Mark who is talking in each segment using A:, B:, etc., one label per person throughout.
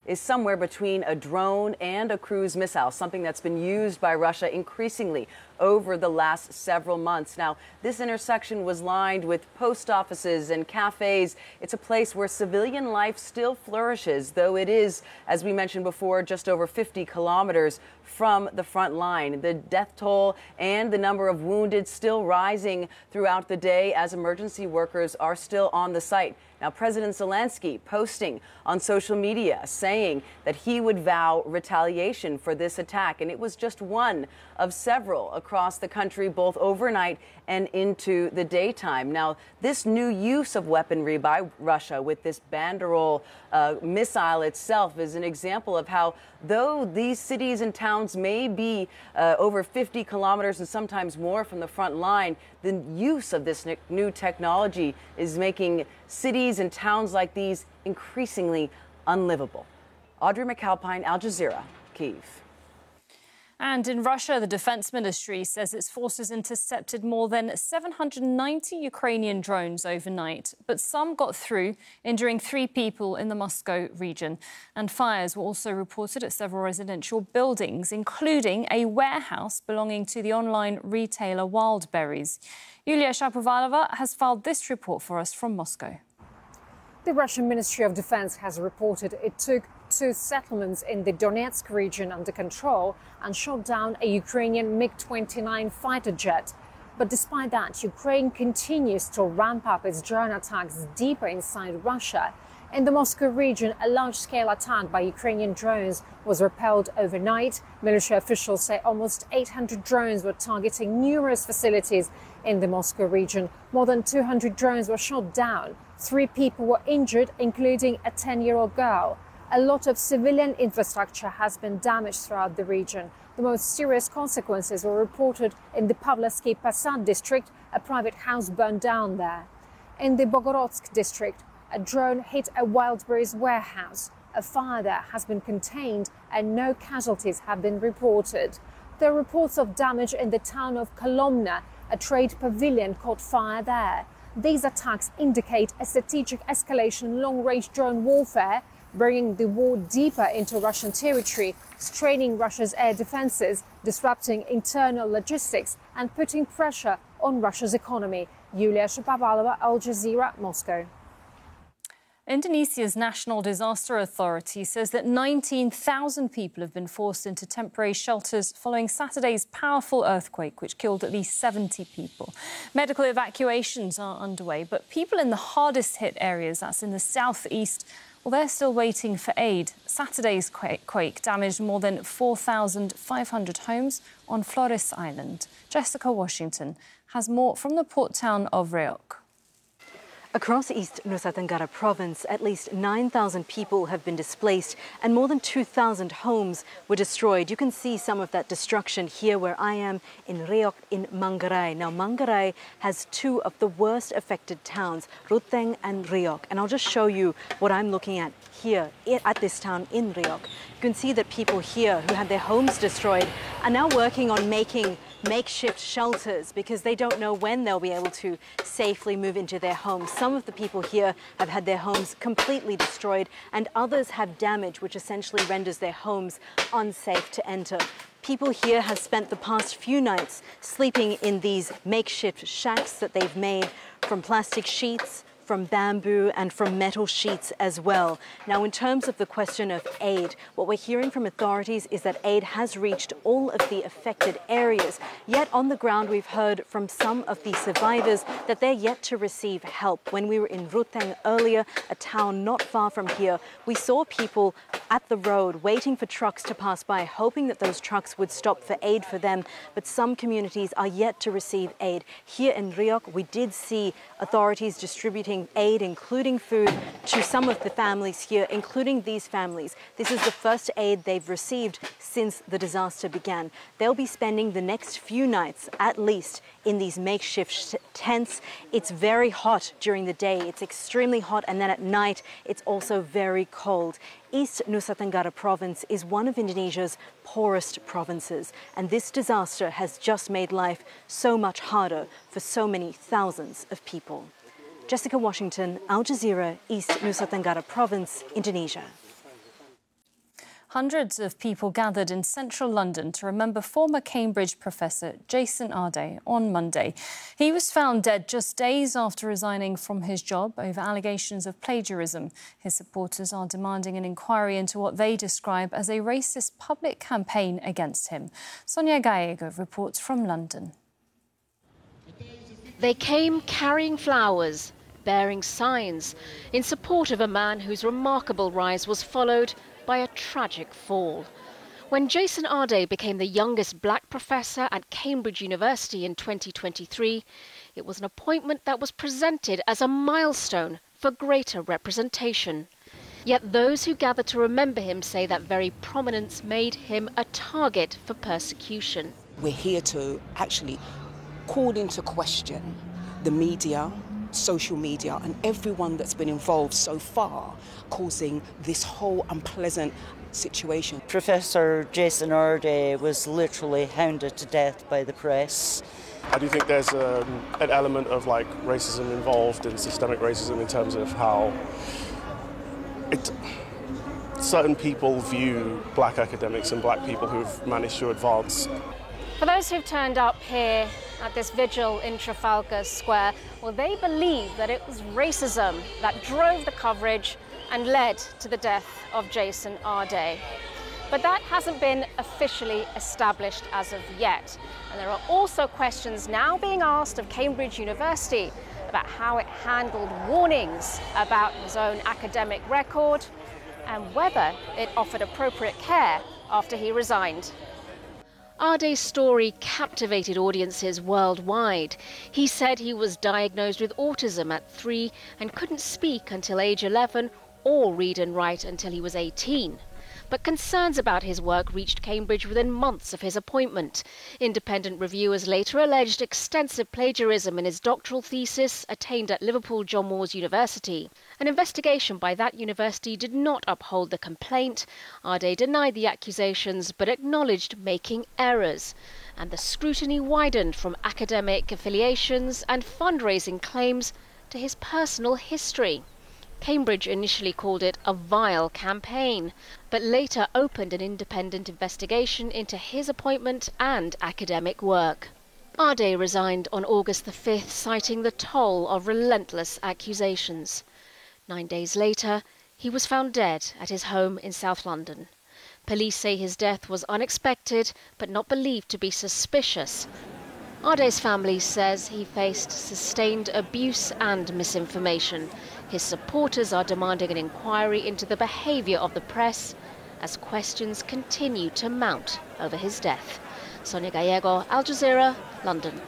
A: is somewhere between a drone and a cruise missile, something that's been used by Russia increasingly over the last several months. Now, this intersection was lined with post offices and cafes. It's a place where civilian life still flourishes, though it is, as we mentioned before, just over 50 kilometers from the front line. The death toll and the number of wounded still rising throughout the day as emergency workers are still on the site. Now, President Zelensky posting on social media saying that he would vow retaliation for this attack. And it was just one of several across the country, both overnight and into the daytime. Now, this new use of weaponry by Russia with this Banderol missile itself is an example of how, though these cities and towns may be over 50 kilometers and sometimes more from the front line, the use of this new technology is making cities and towns like these increasingly unlivable. Audrey McAlpine, Al Jazeera, Kyiv.
B: And in Russia, the defense ministry says its forces intercepted more than 790 Ukrainian drones overnight. But some got through, injuring 3 people in the Moscow region. And fires were also reported at several residential buildings, including a warehouse belonging to the online retailer Wildberries. Yulia Shapovalova has filed this report for us from Moscow.
C: The Russian Ministry of Defense has reported it took 2 settlements in the Donetsk region under control and shot down a Ukrainian MiG-29 fighter jet. But despite that, Ukraine continues to ramp up its drone attacks deeper inside Russia. In the Moscow region, a large-scale attack by Ukrainian drones was repelled overnight. Military officials say almost 800 drones were targeting numerous facilities in the Moscow region. More than 200 drones were shot down. 3 people were injured, including a 10-year-old girl. A lot of civilian infrastructure has been damaged throughout the region. The most serious consequences were reported in the Pavlovsky Posad district. A private house burned down there. In the Bogorodsk district, a drone hit a Wildberries warehouse. A fire there has been contained and no casualties have been reported. There are reports of damage in the town of Kolomna. A trade pavilion caught fire there. These attacks indicate a strategic escalation long-range drone warfare, bringing the war deeper into Russian territory, straining Russia's air defenses, disrupting internal logistics and putting pressure on Russia's economy. Yulia Shapovalova, Al Jazeera, Moscow.
B: Indonesia's National Disaster Authority says that 19,000 people have been forced into temporary shelters following Saturday's powerful earthquake, which killed at least 70 people. Medical evacuations are underway, but people in the hardest hit areas, that's in the southeast, well, they're still waiting for aid. Saturday's quake damaged more than 4,500 homes on Flores Island. Jessica Washington has more from the port town of Rheok.
D: Across East Nusa Tenggara province, at least 9,000 people have been displaced and more than 2,000 homes were destroyed. You can see some of that destruction here where I am in Rheok in Manggarai. Now, Manggarai has 2 of the worst affected towns, Ruteng and Rheok. And I'll just show you what I'm looking at here at this town in Rheok. You can see that people here who had their homes destroyed are now working on making makeshift shelters because they don't know when they'll be able to safely move into their homes. Some of the people here have had their homes completely destroyed and others have damage which essentially renders their homes unsafe to enter. People here have spent the past few nights sleeping in these makeshift shacks that they've made from plastic sheets, from bamboo and from metal sheets as well. Now, in terms of the question of aid, what we're hearing from authorities is that aid has reached all of the affected areas. Yet on the ground, we've heard from some of the survivors that they're yet to receive help. When we were in Ruteng earlier, a town not far from here, we saw people at the road waiting for trucks to pass by, hoping that those trucks would stop for aid for them. But some communities are yet to receive aid. Here in Rheok, we did see authorities distributing aid, including food, to some of the families here, including these families. This is the first aid they've received since the disaster began. They'll be spending the next few nights, at least, in these makeshift tents. It's very hot during the day. It's extremely hot, and then at night, it's also very cold. East Nusa Tenggara province is one of Indonesia's poorest provinces, and this disaster has just made life so much harder for so many thousands of people. Jessica Washington, Al Jazeera, East Nusa Tenggara province, Indonesia.
B: Hundreds of people gathered in central London to remember former Cambridge professor Jason Arde on Monday. He was found dead just days after resigning from his job over allegations of plagiarism. His supporters are demanding an inquiry into what they describe as a racist public campaign against him. Sonia Gallego reports from London.
E: They came carrying flowers, bearing signs, in support of a man whose remarkable rise was followed by a tragic fall. When Jason Arde became the youngest black professor at Cambridge University in 2023, it was an appointment that was presented as a milestone for greater representation. Yet those who gathered to remember him say that very prominence made him a target for persecution.
F: We're here to actually call into question the media, social media, and everyone that's been involved so far, causing this whole unpleasant situation.
G: Professor Jason Arde was literally hounded to death by the press.
H: I do think there's an element of racism involved in systemic racism in terms of how certain people view black academics and black people who've managed to advance.
E: For those who've turned up here at this vigil in Trafalgar Square, well, they believe that it was racism that drove the coverage and led to the death of Jason Arde. But that hasn't been officially established as of yet. And there are also questions now being asked of Cambridge University about how it handled warnings about his own academic record and whether it offered appropriate care after he resigned. Arde's story captivated audiences worldwide. He said he was diagnosed with autism at 3 and couldn't speak until age 11 or read and write until he was 18. But concerns about his work reached Cambridge within months of his appointment. Independent reviewers later alleged extensive plagiarism in his doctoral thesis attained at Liverpool John Moores University. An investigation by that university did not uphold the complaint. Arde denied the accusations but acknowledged making errors. And the scrutiny widened from academic affiliations and fundraising claims to his personal history. Cambridge initially called it a vile campaign, but later opened an independent investigation into his appointment and academic work. Arde resigned on August the 5th, citing the toll of relentless accusations. 9 days later, he was found dead at his home in South London. Police say his death was unexpected, but not believed to be suspicious. Arde's family says he faced sustained abuse and misinformation. His supporters are demanding an inquiry into the behaviour of the press as questions continue to mount over his death. Sonia Gallego, Al Jazeera, London.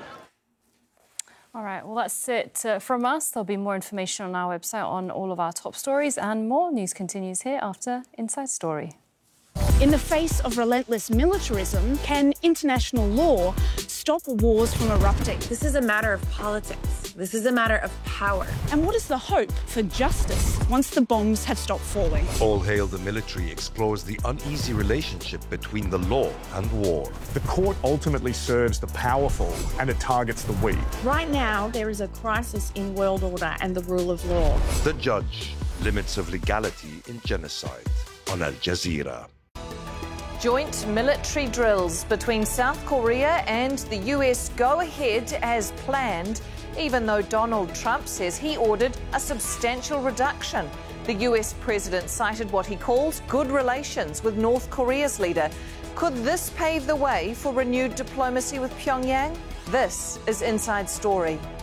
B: All right, well, that's it from us. There'll be more information on our website on all of our top stories, and more news continues here after Inside Story.
I: In the face of relentless militarism, can international law stop wars from erupting?
J: This is a matter of politics. This is a matter of power.
I: And what is the hope for justice once the bombs have stopped falling?
K: All Hail the Military explores the uneasy relationship between the law and war.
L: The court ultimately serves the powerful and it targets the weak.
J: Right now, there is a crisis in world order and the rule of law.
K: The Judge, Limits of Legality in Genocide on Al Jazeera.
M: Joint military drills between South Korea and the US go ahead as planned, even though Donald Trump says he ordered a substantial reduction. The US president cited what he calls good relations with North Korea's leader. Could this pave the way for renewed diplomacy with Pyongyang? This is Inside Story.